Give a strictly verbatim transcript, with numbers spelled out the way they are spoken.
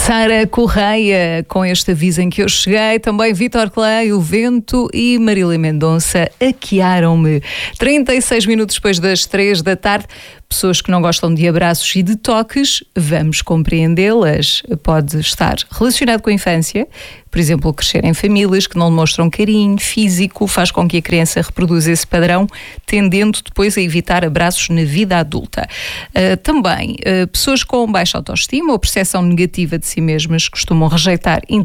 Sara Correia, com este aviso em que eu cheguei, também Vítor Clay, O Vento e Marília Mendonça, Aquearam-me. trinta e seis minutos depois das três da tarde, pessoas que não gostam de abraços e de toques, vamos compreendê-las. Pode estar relacionado com a infância, por exemplo, crescer em famílias que não demonstram carinho físico, faz com que a criança reproduza esse padrão, tendendo depois a evitar abraços na vida adulta. Uh, também, uh, pessoas com baixa autoestima ou percepção negativa de si mesmas costumam rejeitar